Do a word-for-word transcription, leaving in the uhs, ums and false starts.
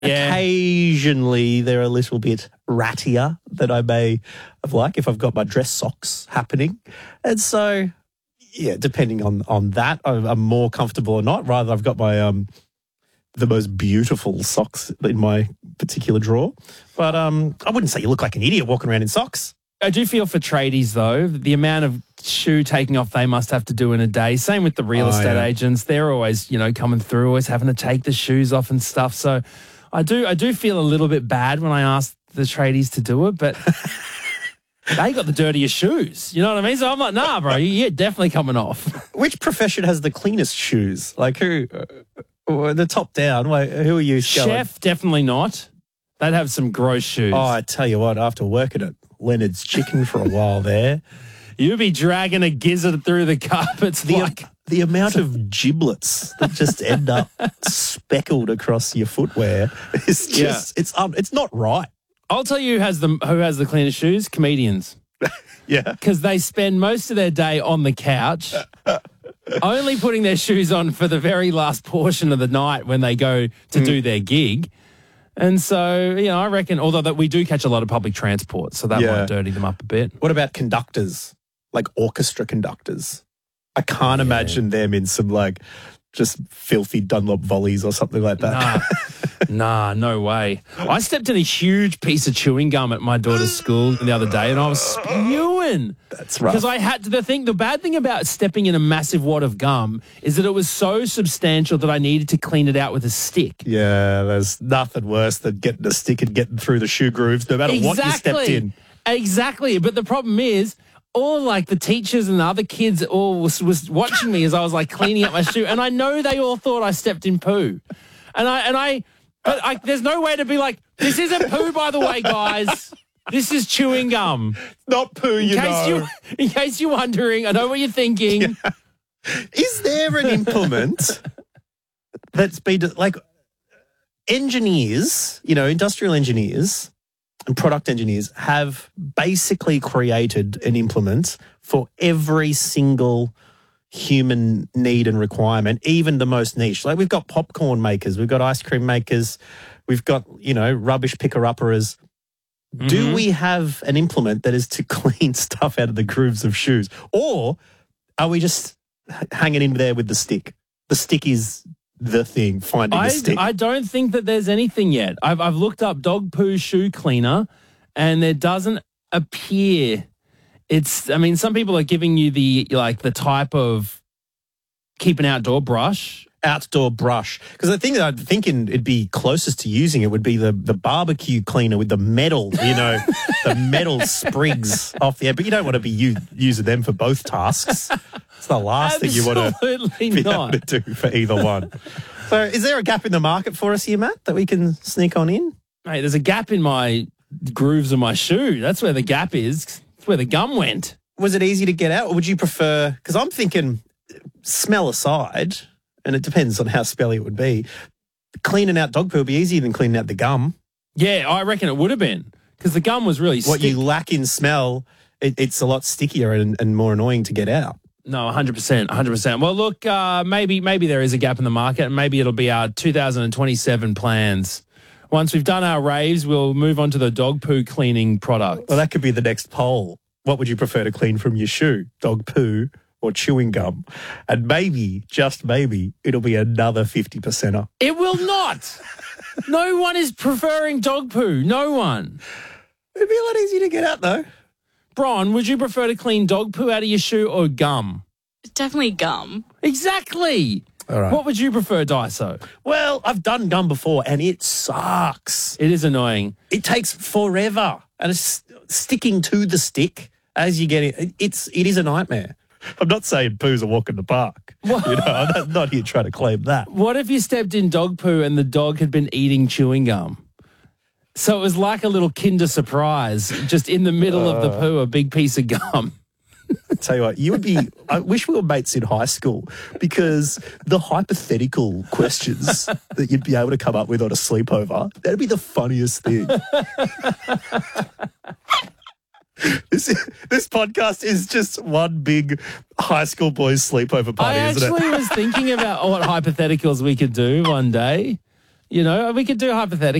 Yeah. Occasionally, they're a little bit rattier than I may have liked if I've got my dress socks happening. And so, yeah, depending on, on that, I'm, I'm more comfortable or not. Rather, I've got my um the most beautiful socks in my particular drawer. But um, I wouldn't say you look like an idiot walking around in socks. I do feel for tradies, though, the amount of shoe taking off they must have to do in a day. Same with the real Oh, estate yeah. agents. They're always, you know, coming through, always having to take the shoes off and stuff. So I do I do feel a little bit bad when I ask the tradies to do it, but they got the dirtiest shoes. You know what I mean? So I'm like, nah, bro, you're definitely coming off. Which profession has the cleanest shoes? Like who? Uh, the top down. Wait, who are you? Chef, going? definitely not. They'd have some gross shoes. Oh, I tell you what, after working at Leonard's Chicken for a while there, You'd be dragging a gizzard through the carpets the, like... the amount of giblets that just end up speckled across your footwear is just, it's um, it's not right. I'll tell you who has the, who has the cleanest shoes? Comedians. Yeah. Because they spend most of their day on the couch, only putting their shoes on for the very last portion of the night when they go to Mm. do their gig. And so, you know, I reckon, although that we do catch a lot of public transport, so that Yeah. might dirty them up a bit. What about conductors, like orchestra conductors? I can't imagine them in some like just filthy Dunlop volleys or something like that. Nah, nah, no way. I stepped in a huge piece of chewing gum at my daughter's school the other day and I was spewing. That's rough. Because I had to, the thing, the bad thing about stepping in a massive wad of gum is that it was so substantial that I needed to clean it out with a stick. Yeah, there's nothing worse than getting a stick and getting through the shoe grooves, no matter what you stepped in. Exactly. But the problem is, all like the teachers and the other kids all was, was watching me as I was like cleaning up my shoe. And I know they all thought I stepped in poo. And I, and I, but I, there's no way to be like, this isn't poo, by the way, guys. This is chewing gum. Not poo, you in case know. You, in case you're wondering, I know what you're thinking. Yeah. Is there an implement that's been, like, engineers, you know, industrial engineers and product engineers have basically created an implement for every single human need and requirement, even the most niche. Like we've got popcorn makers, we've got ice cream makers, we've got, you know, rubbish picker-upperers. Mm-hmm. Do we have an implement that is to clean stuff out of the grooves of shoes? Or are we just hanging in there with the stick? The stick is the thing, finding I, the stick. I don't think that there's anything yet. I've, I've looked up dog poo shoe cleaner and there doesn't appear. It's, I mean, some people are giving you the, like, the type of keep an outdoor brush. Outdoor brush. Because the thing that I'm thinking it'd be closest to using it would be the, the barbecue cleaner with the metal, you know, the metal sprigs off the end. But you don't want to be u- using them for both tasks. It's the last thing you want to be not. able to do for either one. So is there a gap in the market for us here, Matt, that we can sneak on in? Mate, there's a gap in my grooves of my shoe. That's where the gap is. That's where the gum went. Was it easy to get out, or would you prefer, because I'm thinking smell aside, and it depends on how smelly it would be, cleaning out dog poo would be easier than cleaning out the gum. Yeah, I reckon it would have been, because the gum was really What stick- you lack in smell, it, it's a lot stickier and, and more annoying to get out. No, one hundred percent, one hundred percent. Well, look, uh, maybe maybe there is a gap in the market, and maybe it'll be our two thousand twenty-seven plans. Once we've done our raves, we'll move on to the dog poo cleaning product. Well, that could be the next poll. What would you prefer to clean from your shoe, dog poo or chewing gum? And maybe, just maybe, it'll be another fifty percenter. It will not. No one is preferring dog poo. No one. It'd be a lot easier to get out, though. Bron, would you prefer to clean dog poo out of your shoe or gum? Definitely gum. Exactly. All right. What would you prefer, Daiso? Well, I've done gum before, and it sucks. It is annoying. It takes forever, and it's sticking to the stick as you get it. It's it is a nightmare. I'm not saying poo's a walk in the park. What? You know, I'm not, not here trying to claim that. What if you stepped in dog poo and the dog had been eating chewing gum? So it was like a little Kinder Surprise, just in the middle uh, of the poo, a big piece of gum. I tell you what, you would be, I wish we were mates in high school, because the hypothetical questions that you'd be able to come up with on a sleepover, that'd be the funniest thing. This, this podcast is just one big high school boys sleepover party, I isn't it? actually was thinking about what hypotheticals we could do one day. You know, we could do hypothetical.